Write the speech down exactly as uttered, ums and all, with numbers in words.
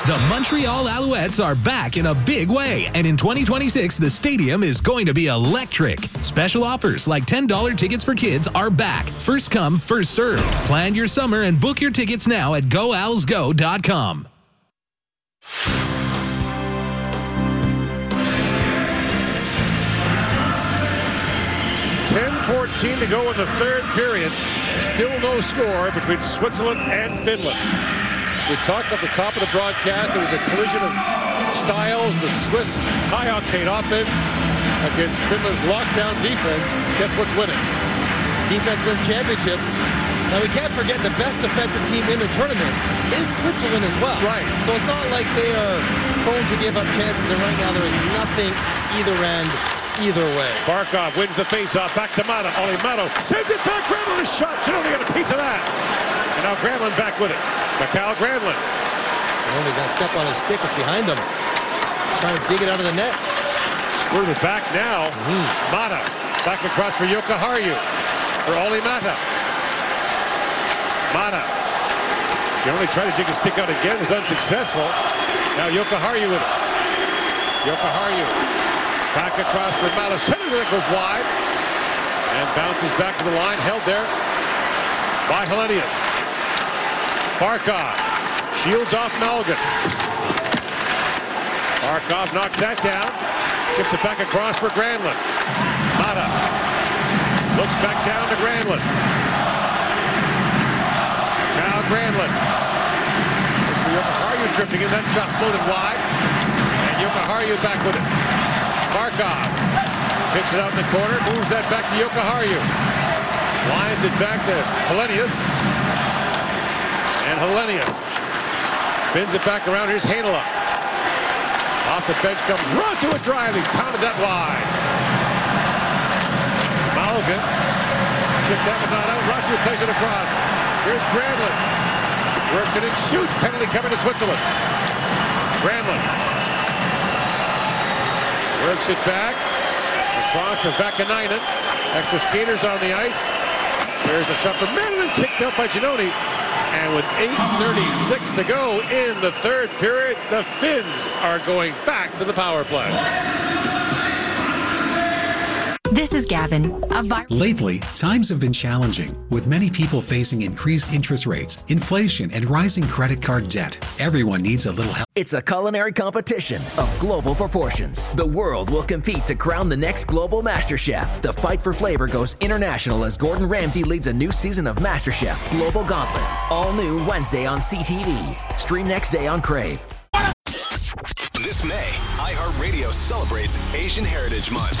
The Montreal Alouettes are back in a big way, and in twenty twenty-six, the stadium is going to be electric. Special offers like ten dollars tickets for kids are back. First come, first served. Plan your summer and book your tickets now at go owls go dot com. ten fourteen to go in the third period. Still no score between Switzerland and Finland. We talked at the top of the broadcast. There was a collision of styles. The Swiss high-octane offense against Finland's lockdown defense. Guess what's winning? Defense wins championships. Now, we can't forget the best defensive team in the tournament is Switzerland as well. Right. So it's not like they are prone to give up chances. And right now, there is nothing either end, either way. Barkov wins the faceoff. Back to Mata. Olli Mata sends it back. Granlund is shot. You only got a piece of that. And now Granlund back with it. Mikael Granlund. Only got to step on his stick. It's behind him. Trying to dig it out of the net. We're back now. Mm-hmm. Mata. Back across for Jokiharju. For Olli Mata. Mata. He only tried to dig his stick out again. Was unsuccessful. Now Jokiharju with it. Jokiharju. Back across for Mata. Center that goes wide. And bounces back to the line. Held there by Helenius. Barkov shields off Malgin. Barkov knocks that down. Chips it back across for Granlund. Mata looks back down to Granlund. Now Granlund. Jokiharju drifting in. That shot floated wide. And Jokiharju back with it. Barkov picks it out in the corner. Moves that back to Jokiharju. Lines it back to Helenius. And Helenius spins it back around. Here's Heinola. Off the bench comes Rato with driving. Pounded that wide. Malgin. Chipped that but not out. Rato plays it across. Here's Granlund. Works it and shoots. Penalty coming to Switzerland. Granlund. Works it back. Across to Vakanainen. Extra skaters on the ice. There's a shot from Manning. Kicked out by Giannoni. And with eight thirty-six to go in the third period, the Finns are going back to the power play. This is Gavin. A vi- Lately, times have been challenging, with many people facing increased interest rates, inflation, and rising credit card debt. Everyone needs a little help. It's a culinary competition of global proportions. The world will compete to crown the next global master chef. The fight for flavor goes international as Gordon Ramsay leads a new season of MasterChef Global Gauntlet. All new Wednesday on C T V. Stream next day on Crave. This May, iHeartRadio celebrates Asian Heritage Month.